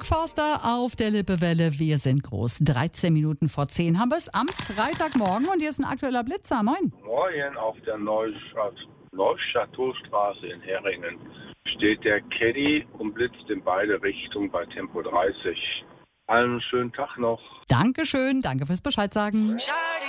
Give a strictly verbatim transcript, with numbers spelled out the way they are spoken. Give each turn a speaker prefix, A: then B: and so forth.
A: Mark Forster auf der Lippewelle. Wir sind groß. dreizehn Minuten vor zehn haben wir es am Freitagmorgen und hier ist ein aktueller Blitzer. Moin.
B: Moin, auf der Neustadt, Neuchâteaustraße in Heringen steht der Caddy und blitzt in beide Richtungen bei Tempo dreißig. Allen schönen Tag noch.
A: Dankeschön, danke fürs Bescheid sagen.